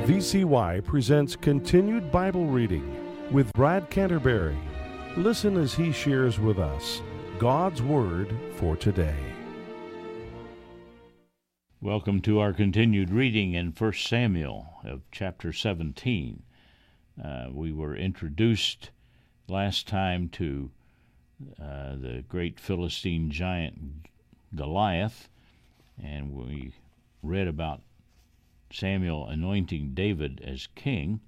VCY presents Continued Bible Reading with Brad Canterbury. Listen as he shares with us God's Word for today. Welcome to our continued reading in 1 Samuel of chapter 17. We were introduced last time to the great Philistine giant Goliath, and we read about Samuel anointing David as king,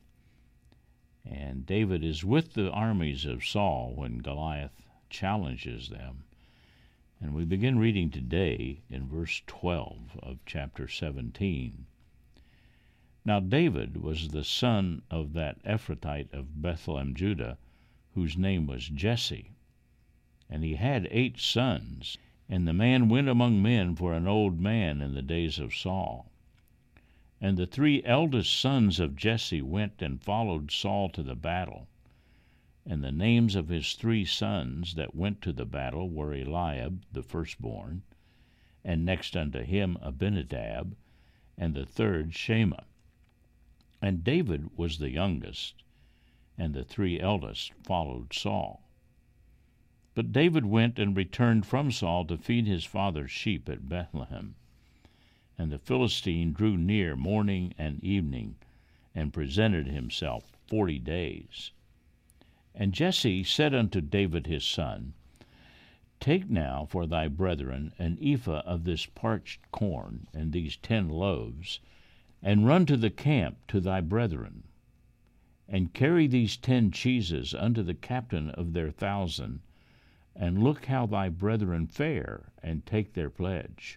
and David is with the armies of Saul when Goliath challenges them. And we begin reading today in verse 12 of chapter 17. Now David was the son of that Ephrathite of Bethlehem, Judah, whose name was Jesse. And he had 8 sons, and the man went among men for an old man in the days of Saul. And the 3 eldest sons of Jesse went and followed Saul to the battle. And the names of his 3 sons that went to the battle were Eliab, the firstborn, and next unto him Abinadab, and the third Shema. And David was the youngest, and the 3 eldest followed Saul. But David went and returned from Saul to feed his father's sheep at Bethlehem. And the Philistine drew near morning and evening, and presented himself 40 days. And Jesse said unto David his son, Take now for thy brethren an ephah of this parched corn, and these 10 loaves, and run to the camp to thy brethren. And carry these 10 cheeses unto the captain of their 1,000, and look how thy brethren fare, and take their pledge.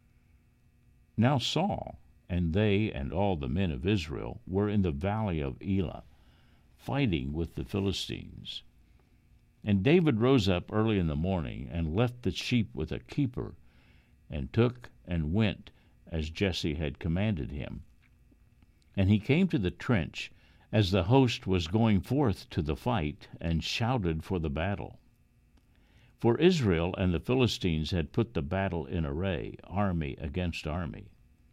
Now Saul, and they and all the men of Israel, were in the valley of Elah, fighting with the Philistines. And David rose up early in the morning, and left the sheep with a keeper, and took and went as Jesse had commanded him. And he came to the trench as the host was going forth to the fight, and shouted for the battle. For Israel and the Philistines had put the battle in array, army against army.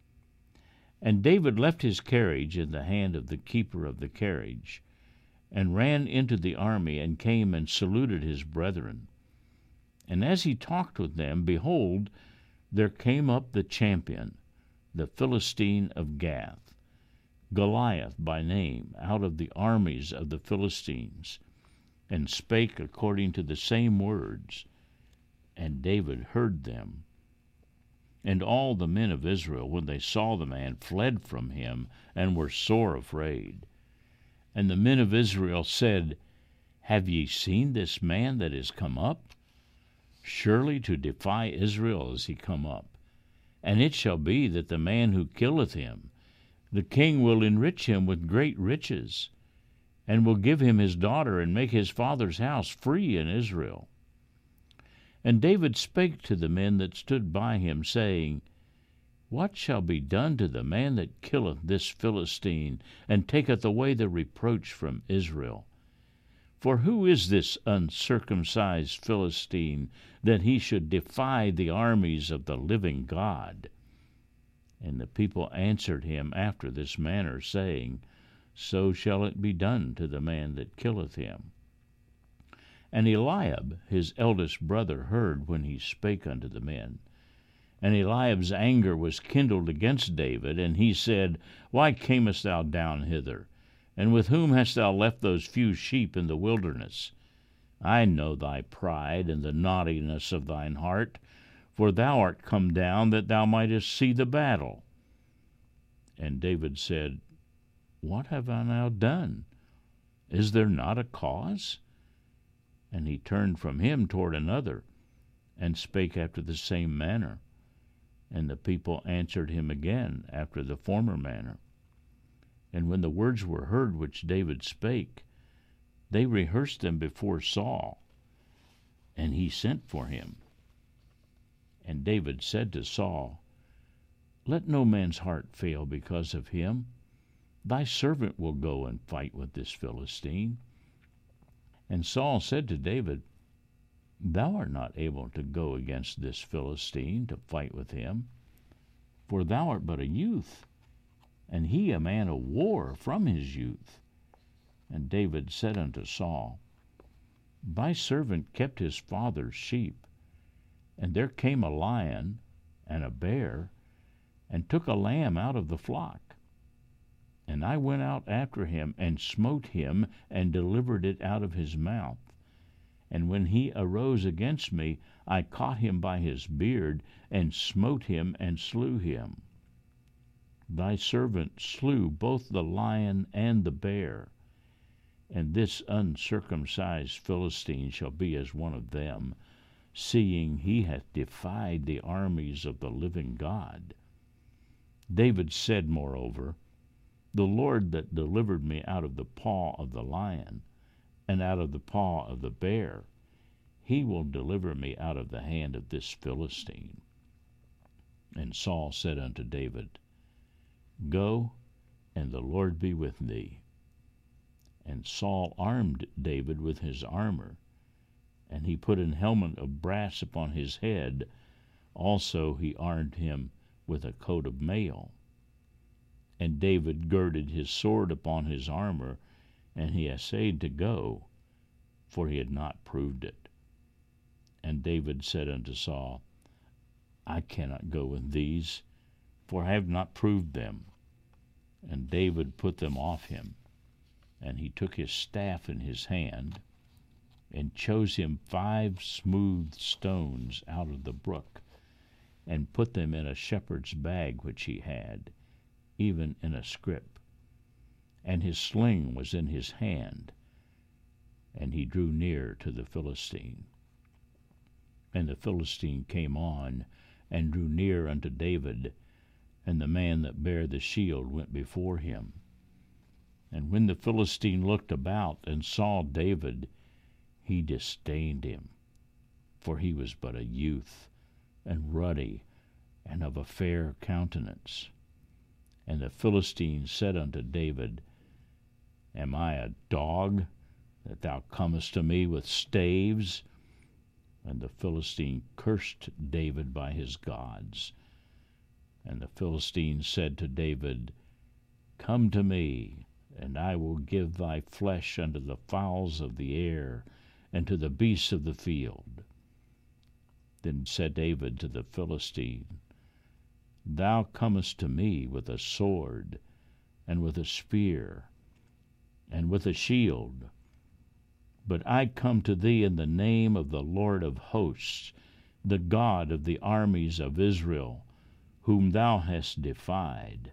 And David left his carriage in the hand of the keeper of the carriage, and ran into the army, and came and saluted his brethren. And as he talked with them, behold, there came up the champion, the Philistine of Gath, Goliath by name, out of the armies of the Philistines, and spake according to the same words. And David heard them. And all the men of Israel, when they saw the man, fled from him, and were sore afraid. And the men of Israel said, Have ye seen this man that is come up? Surely to defy Israel is he come up. And it shall be that the man who killeth him, the king will enrich him with great riches, and will give him his daughter, and make his father's house free in Israel. And David spake to the men that stood by him, saying, What shall be done to the man that killeth this Philistine, and taketh away the reproach from Israel? For who is this uncircumcised Philistine, that he should defy the armies of the living God? And the people answered him after this manner, saying, So shall it be done to the man that killeth him. And Eliab his eldest brother heard when he spake unto the men. And Eliab's anger was kindled against David, and he said, Why camest thou down hither? And with whom hast thou left those few sheep in the wilderness? I know thy pride and the naughtiness of thine heart, for thou art come down that thou mightest see the battle. And David said, What have I now done? Is there not a cause? And he turned from him toward another, and spake after the same manner. And the people answered him again after the former manner. And when the words were heard which David spake, they rehearsed them before Saul, and he sent for him. And David said to Saul, Let no man's heart fail because of him. Thy servant will go and fight with this Philistine. And Saul said to David, Thou art not able to go against this Philistine to fight with him, for thou art but a youth, and he a man of war from his youth. And David said unto Saul, Thy servant kept his father's sheep, and there came a lion and a bear, and took a lamb out of the flock. And I went out after him, and smote him, and delivered it out of his mouth. And when he arose against me, I caught him by his beard, and smote him, and slew him. Thy servant slew both the lion and the bear, and this uncircumcised Philistine shall be as one of them, seeing he hath defied the armies of the living God. David said, moreover, The Lord that delivered me out of the paw of the lion, and out of the paw of the bear, he will deliver me out of the hand of this Philistine. And Saul said unto David, Go, and the Lord be with thee. And Saul armed David with his armor, and he put an helmet of brass upon his head. Also he armed him with a coat of mail. And David girded his sword upon his armor, and he essayed to go, for he had not proved it. And David said unto Saul, I cannot go with these, for I have not proved them. And David put them off him, and he took his staff in his hand, and chose him 5 smooth stones out of the brook, and put them in a shepherd's bag which he had, even in a scrip. And his sling was in his hand, and he drew near to the Philistine. And the Philistine came on, and drew near unto David, and the man that bare the shield went before him. And when the Philistine looked about and saw David, he disdained him, for he was but a youth, and ruddy, and of a fair countenance. And the Philistine said unto David, Am I a dog, that thou comest to me with staves? And the Philistine cursed David by his gods. And the Philistine said to David, Come to me, and I will give thy flesh unto the fowls of the air, and to the beasts of the field. Then said David to the Philistine, Thou comest to me with a sword, and with a spear, and with a shield. But I come to thee in the name of the Lord of hosts, the God of the armies of Israel, whom thou hast defied.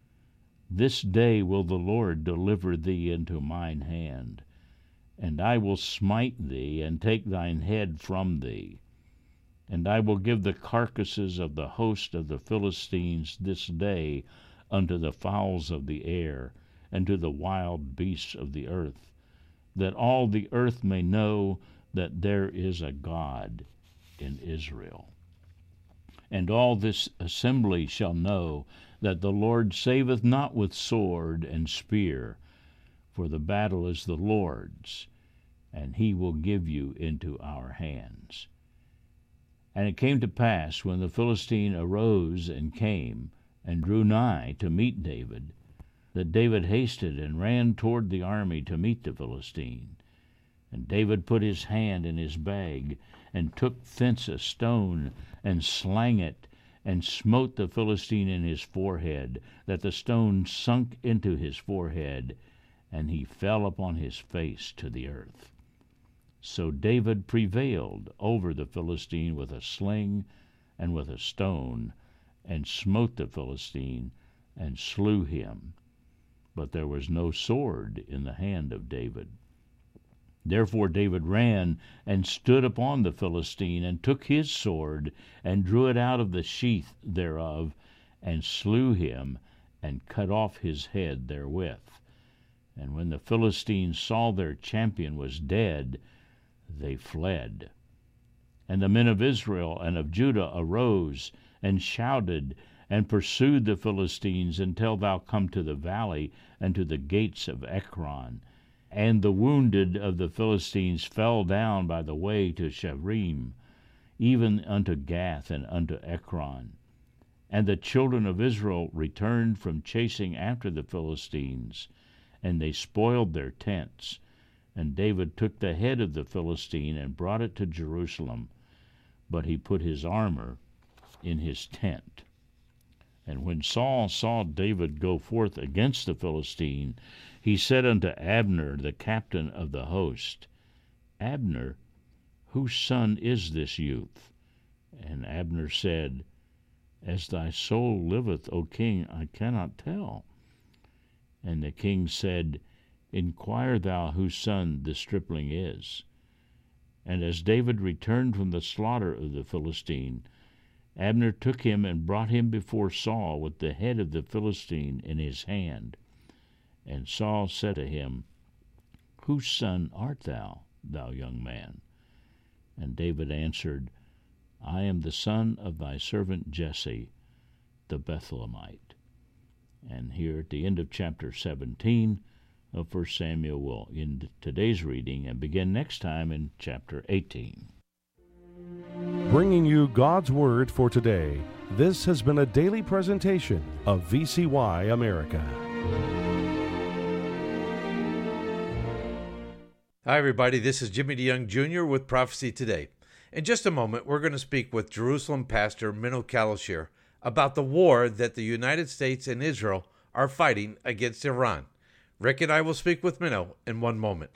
This day will the Lord deliver thee into mine hand, and I will smite thee, and take thine head from thee. And I will give the carcasses of the host of the Philistines this day unto the fowls of the air, and to the wild beasts of the earth, that all the earth may know that there is a God in Israel. And all this assembly shall know that the Lord saveth not with sword and spear, for the battle is the Lord's, and he will give you into our hands. And it came to pass, when the Philistine arose and came, and drew nigh to meet David, that David hasted and ran toward the army to meet the Philistine. And David put his hand in his bag, and took thence a stone, and slang it, and smote the Philistine in his forehead, that the stone sunk into his forehead, and he fell upon his face to the earth. So David prevailed over the Philistine with a sling and with a stone, and smote the Philistine, and slew him. But there was no sword in the hand of David. Therefore David ran, and stood upon the Philistine, and took his sword, and drew it out of the sheath thereof, and slew him, and cut off his head therewith. And when the Philistines saw their champion was dead, they fled. And the men of Israel and of Judah arose, and shouted, and pursued the Philistines until thou come to the valley, and to the gates of Ekron. And the wounded of the Philistines fell down by the way to Shaaraim, even unto Gath and unto Ekron. And the children of Israel returned from chasing after the Philistines, and they spoiled their tents. And David took the head of the Philistine and brought it to Jerusalem, but he put his armor in his tent. And when Saul saw David go forth against the Philistine, he said unto Abner, the captain of the host, Abner, whose son is this youth? And Abner said, As thy soul liveth, O king, I cannot tell. And the king said, Inquire thou whose son the stripling is. And as David returned from the slaughter of the Philistine, Abner took him and brought him before Saul with the head of the Philistine in his hand. And Saul said to him, Whose son art thou, thou young man? And David answered, I am the son of thy servant Jesse, the Bethlehemite. And here at the end of chapter 17 of 1 Samuel, we'll end today's reading and begin next time in chapter 18. Bringing you God's Word for today, this has been a daily presentation of VCY America. Hi, everybody. This is Jimmy DeYoung Jr. with Prophecy Today. In just a moment, we're going to speak with Jerusalem pastor Menno Kalashir about the war that the United States and Israel are fighting against Iran. Rick and I will speak with Menno in one moment.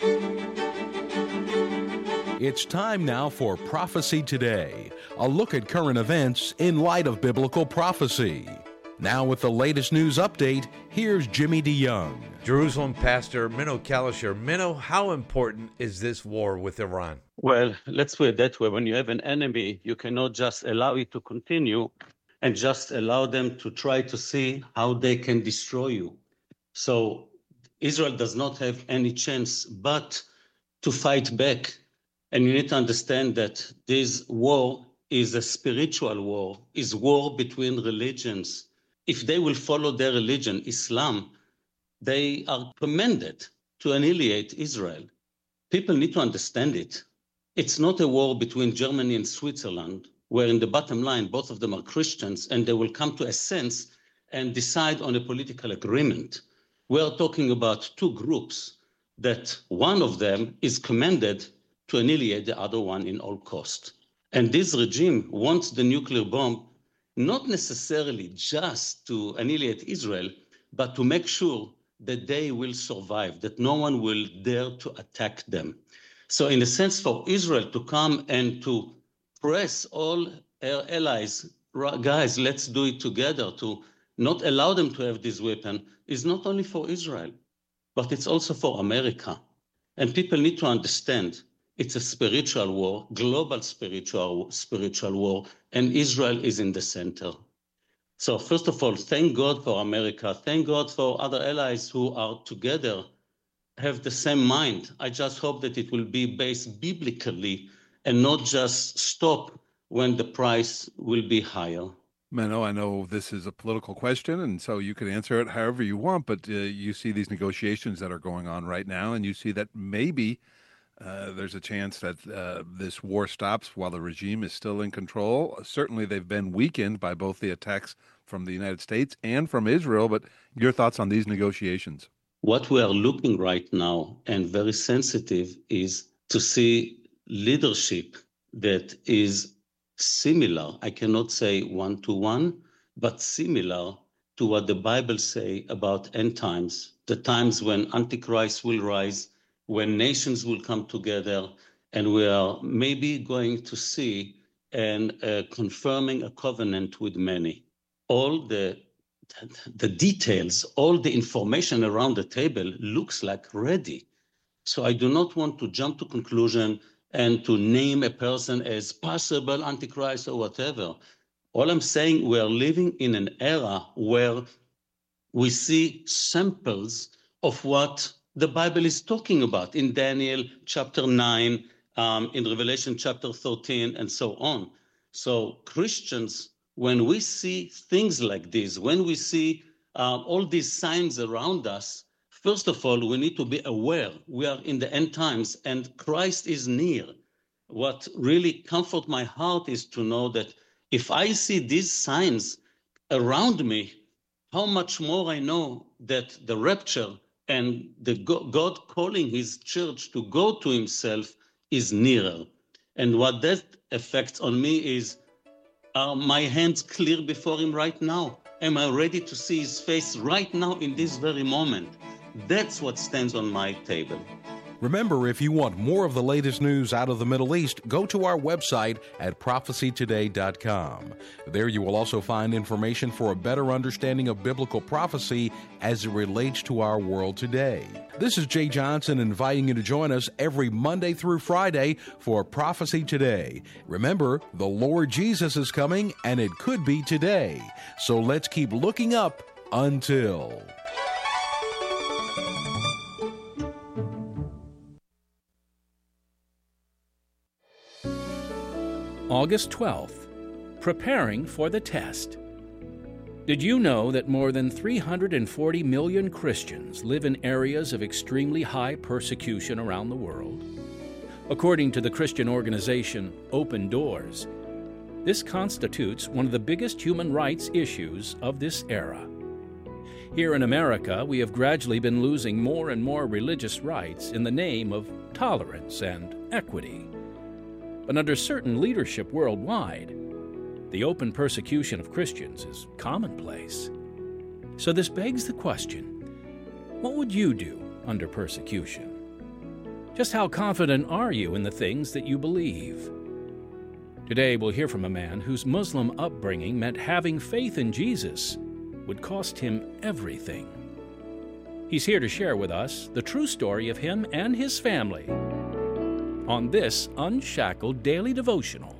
It's time now for Prophecy Today, a look at current events in light of biblical prophecy. Now with the latest news update, here's Jimmy DeYoung. Jerusalem pastor Menno Kalashir. Menno, how important is this war with Iran? Well, let's put it that way. When you have an enemy, you cannot just allow it to continue and just allow them to try to see how they can destroy you. So Israel does not have any chance but to fight back. And you need to understand that this war is a spiritual war, is war between religions. If they will follow their religion, Islam, they are commanded to annihilate Israel. People need to understand it. It's not a war between Germany and Switzerland, where in the bottom line, both of them are Christians, and they will come to a sense and decide on a political agreement. We're talking about two groups that one of them is commanded to annihilate the other one in all cost. And this regime wants the nuclear bomb not necessarily just to annihilate Israel, but to make sure that they will survive, that no one will dare to attack them. So in a sense, for Israel to come and to press all our allies, guys, let's do it together, to not allow them to have this weapon, is not only for Israel, but it's also for America. And people need to understand it's a spiritual war, global spiritual war, and Israel is in the center. So first of all, thank God for America. Thank God for other allies who are together, have the same mind. I just hope that it will be based biblically and not just stop when the price will be higher. Menno, I know this is a political question, and so you can answer it however you want, but you see these negotiations that are going on right now, and you see that maybe there's a chance that this war stops while the regime is still in control. Certainly, they've been weakened by both the attacks from the United States and from Israel, but your thoughts on these negotiations? What we are looking right now, and very sensitive, is to see leadership that is similar, I cannot say one-to-one, but similar to what the Bible say about end times, the times when Antichrist will rise, when nations will come together, and we are maybe going to see and confirming a covenant with many. All the details, all the information around the table looks like ready. So I do not want to jump to conclusion and to name a person as possible Antichrist or whatever. All I'm saying, we are living in an era where we see samples of what the Bible is talking about in Daniel chapter 9, in Revelation chapter 13, and so on. So Christians, when we see things like this, when we see all these signs around us, first of all, we need to be aware we are in the end times and Christ is near. What really comforts my heart is to know that if I see these signs around me, how much more I know that the rapture and the God calling his church to go to himself is nearer. And what that affects on me is, are my hands clear before him right now? Am I ready to see his face right now in this very moment? That's what stands on my table. Remember, if you want more of the latest news out of the Middle East, go to our website at prophecytoday.com. There you will also find information for a better understanding of biblical prophecy as it relates to our world today. This is Jay Johnson inviting you to join us every Monday through Friday for Prophecy Today. Remember, the Lord Jesus is coming, and it could be today. So let's keep looking up until... August 12th, preparing for the test. Did you know that more than 340 million Christians live in areas of extremely high persecution around the world? According to the Christian organization Open Doors, this constitutes one of the biggest human rights issues of this era. Here in America, we have gradually been losing more and more religious rights in the name of tolerance and equity. But under certain leadership worldwide, the open persecution of Christians is commonplace. So this begs the question, what would you do under persecution? Just how confident are you in the things that you believe? Today we'll hear from a man whose Muslim upbringing meant having faith in Jesus would cost him everything. He's here to share with us the true story of him and his family on this Unshackled Daily Devotional.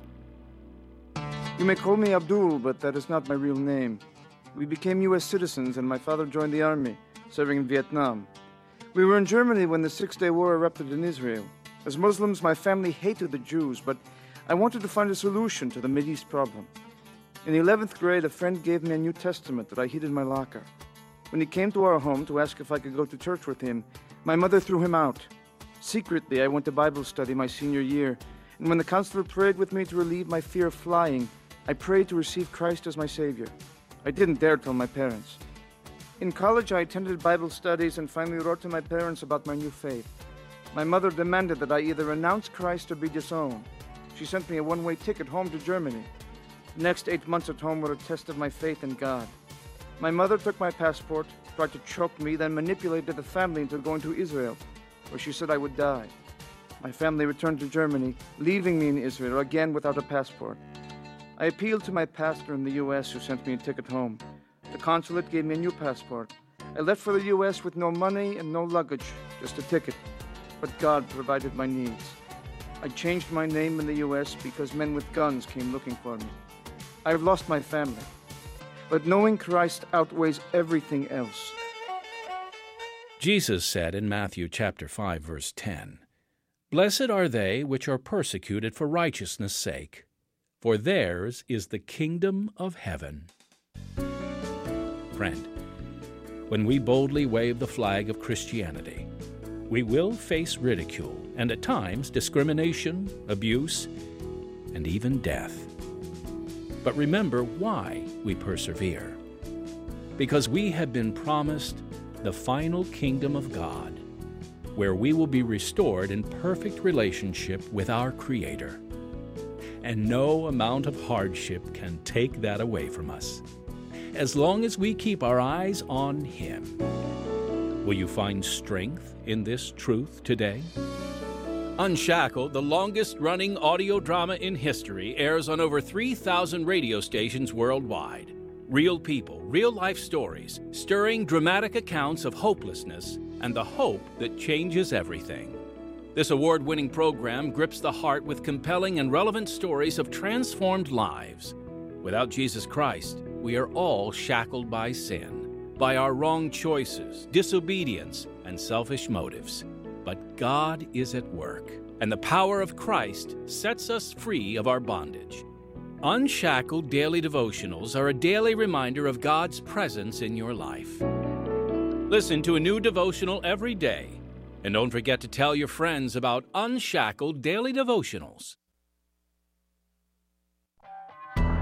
You may call me Abdul, but that is not my real name. We became U.S. citizens, and my father joined the army, serving in Vietnam. We were in Germany when the Six-Day War erupted in Israel. As Muslims, my family hated the Jews, but I wanted to find a solution to the Mideast problem. In the 11th grade, a friend gave me a New Testament that I hid in my locker. When he came to our home to ask if I could go to church with him, my mother threw him out. Secretly, I went to Bible study my senior year, and when the counselor prayed with me to relieve my fear of flying, I prayed to receive Christ as my Savior. I didn't dare tell my parents. In college, I attended Bible studies and finally wrote to my parents about my new faith. My mother demanded that I either renounce Christ or be disowned. She sent me a one-way ticket home to Germany. The next 8 months at home were a test of my faith in God. My mother took my passport, tried to choke me, then manipulated the family into going to Israel, where she said I would die. My family returned to Germany, leaving me in Israel, again without a passport. I appealed to my pastor in the U.S., who sent me a ticket home. The consulate gave me a new passport. I left for the U.S. with no money and no luggage, just a ticket. But God provided my needs. I changed my name in the U.S. because men with guns came looking for me. I've lost my family, but knowing Christ outweighs everything else. Jesus said in Matthew chapter 5, verse 10, "Blessed are they which are persecuted for righteousness' sake, for theirs is the kingdom of heaven." Friend, when we boldly wave the flag of Christianity, we will face ridicule and at times discrimination, abuse, and even death. But remember why we persevere. Because we have been promised the final kingdom of God, where we will be restored in perfect relationship with our Creator. And no amount of hardship can take that away from us, as long as we keep our eyes on Him. Will you find strength in this truth today? Unshackled, the longest-running audio drama in history, airs on over 3,000 radio stations worldwide. Real people, real-life stories, stirring dramatic accounts of hopelessness and the hope that changes everything. This award-winning program grips the heart with compelling and relevant stories of transformed lives. Without Jesus Christ, we are all shackled by sin, by our wrong choices, disobedience, and selfish motives. But God is at work, and the power of Christ sets us free of our bondage. Unshackled Daily Devotionals are a daily reminder of God's presence in your life. Listen to a new devotional every day, and don't forget to tell your friends about Unshackled Daily Devotionals.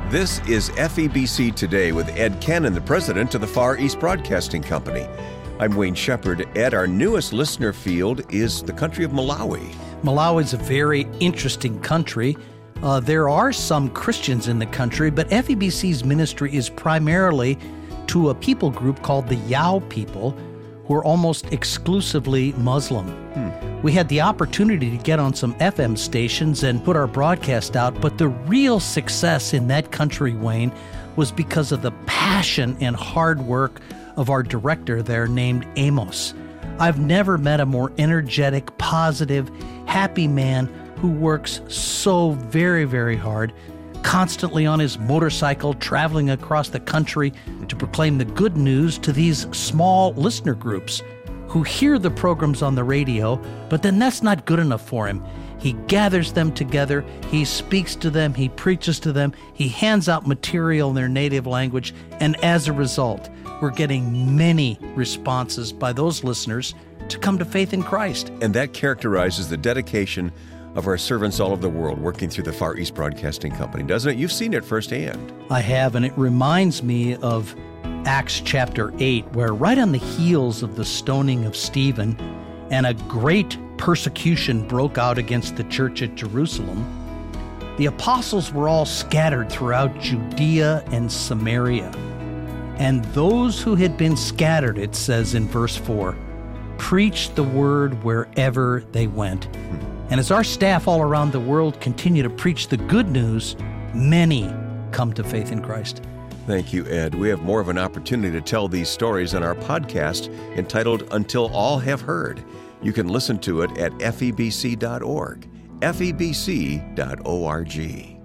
This is FEBC Today with Ed Cannon, the president of the Far East Broadcasting Company. I'm Wayne Shepherd. Ed, our newest listener field is the country of Malawi. Malawi is a very interesting country. There are some Christians in the country, but FEBC's ministry is primarily to a people group called the Yao people, who are almost exclusively Muslim. We had the opportunity to get on some FM stations and put our broadcast out, but the real success in that country, Wayne, was because of the passion and hard work of our director there named Amos. I've never met a more energetic, positive, happy man who works so very, very hard, constantly on his motorcycle, traveling across the country to proclaim the good news to these small listener groups who hear the programs on the radio, but then that's not good enough for him. He gathers them together, he speaks to them, he preaches to them, he hands out material in their native language, and as a result, we're getting many responses by those listeners to come to faith in Christ. And that characterizes the dedication of our servants all over the world working through the Far East Broadcasting Company, doesn't it? You've seen it firsthand. I have, and it reminds me of Acts chapter 8, where right on the heels of the stoning of Stephen and a great persecution broke out against the church at Jerusalem, the apostles were all scattered throughout Judea and Samaria. And those who had been scattered, it says in verse 4, preached the word wherever they went. And as our staff all around the world continue to preach the good news, many come to faith in Christ. Thank you, Ed. We have more of an opportunity to tell these stories on our podcast entitled Until All Have Heard. You can listen to it at febc.org, febc.org.